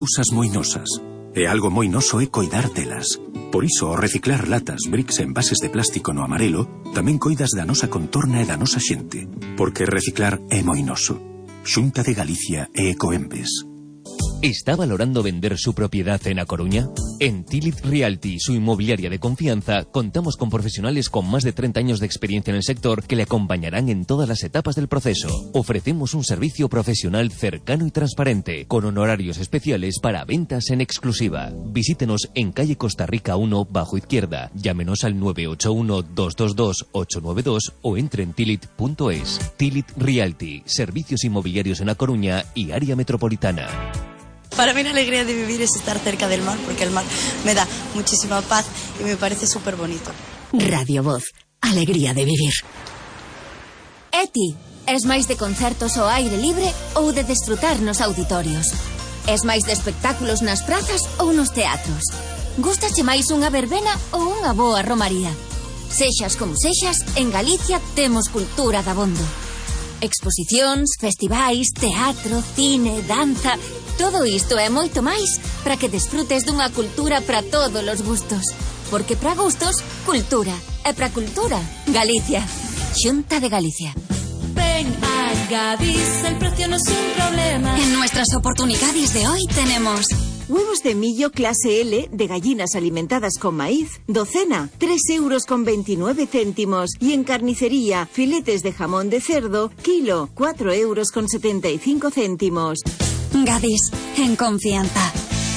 Usas moi nosas. E algo moi noso é coidar delas. Por iso, ao reciclar latas, bricks e envases de plástico no amarelo, tamén coidas da nosa contorna e da nosa xente. Porque reciclar é moi noso. Xunta de Galicia e Ecoembes. ¿Está valorando vender su propiedad en A Coruña? En Tilit Realty, su inmobiliaria de confianza, contamos con profesionales con más de 30 años de experiencia en el sector que le acompañarán en todas las etapas del proceso. Ofrecemos un servicio profesional cercano y transparente, con honorarios especiales para ventas en exclusiva. Visítenos en calle Costa Rica 1, bajo izquierda. Llámenos al 981-222-892 o entre en tilit.es. Tilit Realty, servicios inmobiliarios en A Coruña y área metropolitana. Para mí la alegría de vivir es estar cerca del mar, porque el mar me da muchísima paz y me parece súper bonito. Radio Voz, alegría de vivir. ETI, es máis de concertos ao aire libre ou de desfrutar nos auditorios? Es máis de espectáculos nas prazas ou nos teatros? Gústache máis unha verbena ou unha boa romaría? Sexas como sexas, en Galicia temos cultura dabondo. Exposicións, festivais, teatro, cine, danza... Todo isto é moito máis para que desfrutes dunha cultura para todos os gustos. Porque para gustos, cultura. E para cultura, Galicia. Xunta de Galicia. Ven a Gadis, el precio no es un problema. En nuestras oportunidades de hoy tenemos... Huevos de millo clase L de gallinas alimentadas con maíz, docena, 3,29 €. Y en carnicería, filetes de jamón de cerdo, kilo, 4,75 €. Gadis, en confianza.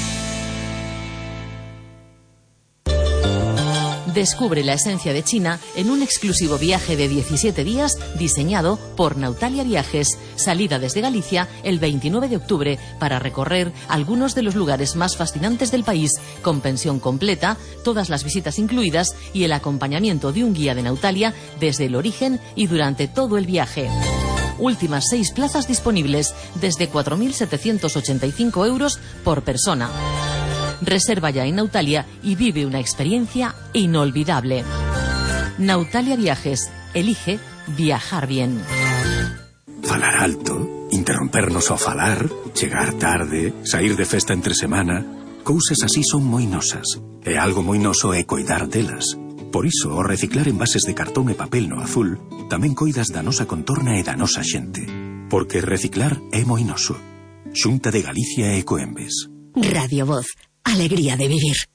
Descubre la esencia de China en un exclusivo viaje de 17 días diseñado por Nautalia Viajes. Salida desde Galicia el 29 de octubre para recorrer algunos de los lugares más fascinantes del país, con pensión completa, todas las visitas incluidas y el acompañamiento de un guía de Nautalia desde el origen y durante todo el viaje. Últimas 6 plazas disponibles desde 4.785 € por persona. Reserva ya en Nautalia y vive una experiencia inolvidable. Nautalia Viajes. Elige viajar bien. Falar alto, interrompernos ao falar, chegar tarde, sair de festa entre semana... Cousas así son moi nosas. E algo moi noso é coidar delas. Por iso, ao reciclar envases de cartón e papel no azul, tamén coidas da nosa contorna e da nosa xente. Porque reciclar é moi noso. Xunta de Galicia e Ecoembes. Radio Voz, alegría de vivir.